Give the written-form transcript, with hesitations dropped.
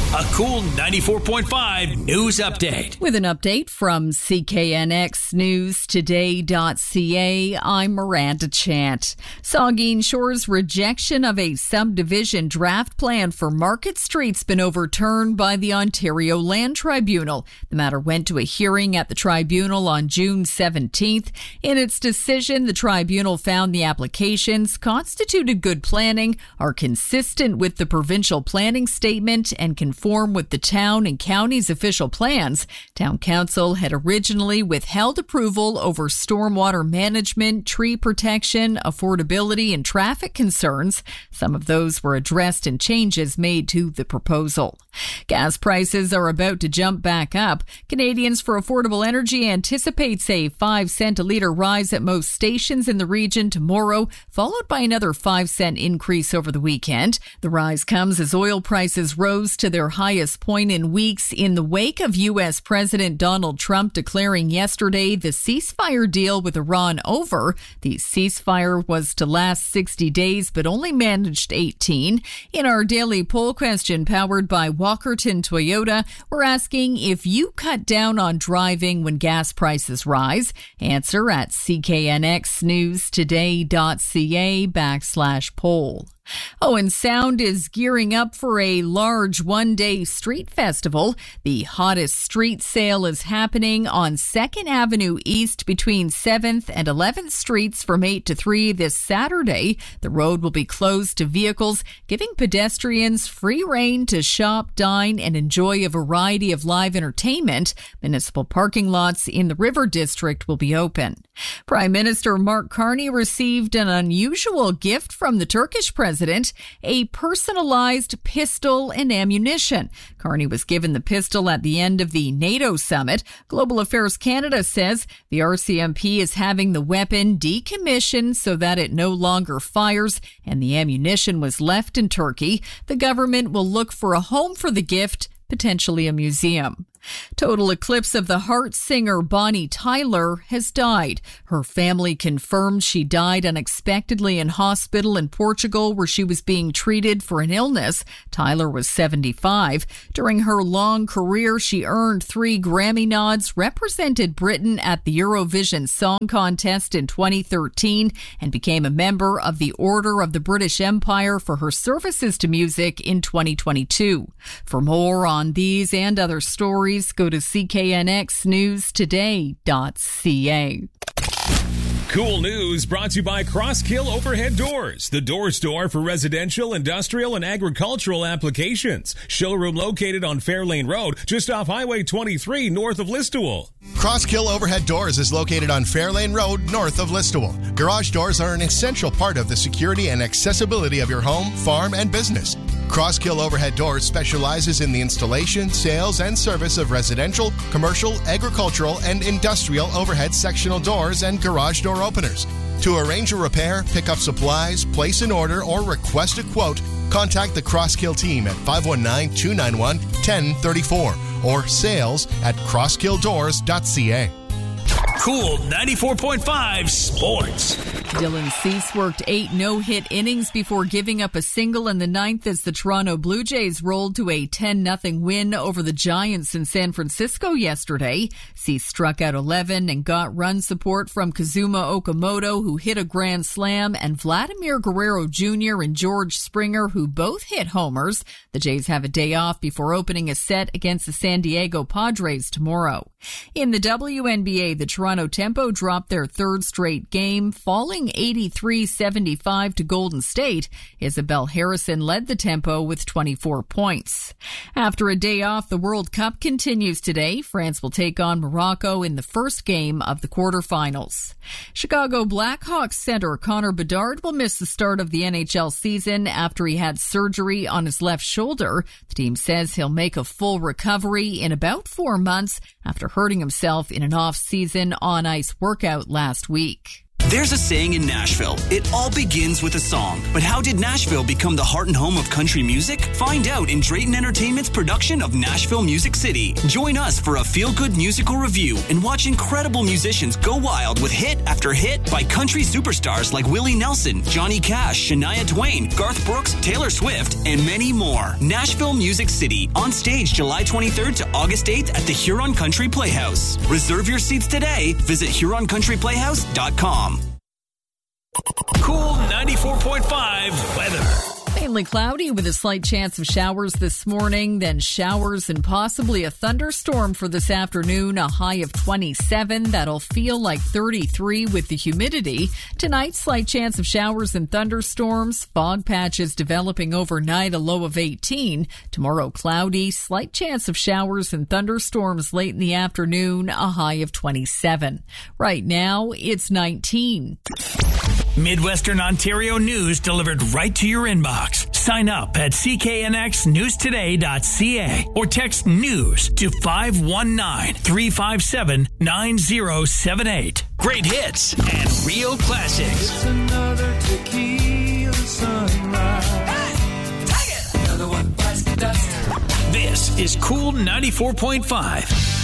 A cool 94.5 news update. With an update from CKNXNewsToday.ca, I'm Miranda Chant. Saugeen Shore's rejection of a subdivision draft plan for Market Street's been overturned by the Ontario Land Tribunal. The matter went to a hearing at the tribunal on June 17th. In its decision, the tribunal found the applications constituted good planning, are consistent with the provincial planning statement, and conform with the town and county's official plans. Town Council had originally withheld approval over stormwater management, tree protection, affordability, and traffic concerns. Some of those were addressed in changes made to the proposal. Gas prices are about to jump back up. Canadians for Affordable Energy anticipates a 5-cent a litre rise at most stations in the region tomorrow, followed by another 5-cent increase over the weekend. The rise comes as oil prices rose to their highest point in weeks in the wake of U.S. President Donald Trump declaring yesterday the ceasefire deal with Iran over. The ceasefire was to last 60 days but only managed 18. In our daily poll question powered by Walkerton Toyota, we're asking if you cut down on driving when gas prices rise. Answer at cknxnewstoday.ca/poll. And Sound is gearing up for a large one-day street festival. The hottest street sale is happening on 2nd Avenue East between 7th and 11th Streets from 8 to 3 this Saturday. The road will be closed to vehicles, giving pedestrians free rein to shop, dine, and enjoy a variety of live entertainment. Municipal parking lots in the River District will be open. Prime Minister Mark Carney received an unusual gift from the Turkish president, a personalized pistol and ammunition. Carney was given the pistol at the end of the NATO summit. Global Affairs Canada says the RCMP is having the weapon decommissioned so that it no longer fires, and the ammunition was left in Turkey. The government will look for a home for the gift, potentially a museum. Total eclipse of the Heart singer Bonnie Tyler has died. Her family confirmed she died unexpectedly in hospital in Portugal where she was being treated for an illness. Tyler was 75. During her long career, she earned 3 Grammy nods, represented Britain at the Eurovision Song Contest in 2013, and became a member of the Order of the British Empire for her services to music in 2022. For more on these and other stories, go to cknxnewstoday.ca. Cool News brought to you by Crosskill Overhead Doors, the door store for residential, industrial, and agricultural applications. Showroom located on Fairlane Road, just off Highway 23, north of Listowel. Crosskill Overhead Doors is located on Fairlane Road, north of Listowel. Garage doors are an essential part of the security and accessibility of your home, farm, and business. Crosskill Overhead Doors specializes in the installation, sales, and service of residential, commercial, agricultural, and industrial overhead sectional doors and garage door openers. To arrange a repair, pick up supplies, place an order, or request a quote, contact the Crosskill team at 519-291-1034 or sales at crosskilldoors.ca. Cool 94.5 Sports. Dylan Cease worked 8 no-hit innings before giving up a single in the 9th as the Toronto Blue Jays rolled to a 10-0 win over the Giants in San Francisco yesterday. Cease struck out 11 and got run support from Kazuma Okamoto, who hit a grand slam, and Vladimir Guerrero Jr. and George Springer, who both hit homers. The Jays have a day off before opening a set against the San Diego Padres tomorrow. In the WNBA, the Toronto Tempo dropped their 3rd straight game, falling 83-75 to Golden State. Isabel Harrison led the Tempo with 24 points. After a day off, the World Cup continues today. France will take on Morocco in the first game of the quarterfinals. Chicago Blackhawks center Connor Bedard will miss the start of the NHL season after he had surgery on his left shoulder. The team says he'll make a full recovery in about 4 months after hurting himself in an off-season on-ice workout last week. There's a saying in Nashville, it all begins with a song. But how did Nashville become the heart and home of country music? Find out in Drayton Entertainment's production of Nashville Music City. Join us for a feel-good musical review and watch incredible musicians go wild with hit after hit by country superstars like Willie Nelson, Johnny Cash, Shania Twain, Garth Brooks, Taylor Swift, and many more. Nashville Music City, on stage July 23rd to August 8th at the Huron Country Playhouse. Reserve your seats today. Visit HuronCountryPlayhouse.com. Cool 94.5 weather. Mainly cloudy with a slight chance of showers this morning, then showers and possibly a thunderstorm for this afternoon, a high of 27. That'll feel like 33 with the humidity. Tonight, slight chance of showers and thunderstorms. Fog patches developing overnight, a low of 18. Tomorrow, cloudy, slight chance of showers and thunderstorms late in the afternoon, a high of 27. Right now, it's 19. Midwestern Ontario news delivered right to your inbox. Sign up at cknxnewstoday.ca or text news to 519-357-9078. Great hits and real classics. It's another tequila sunrise. Hey, take it! Another one bites the dust. This is Cool 94.5.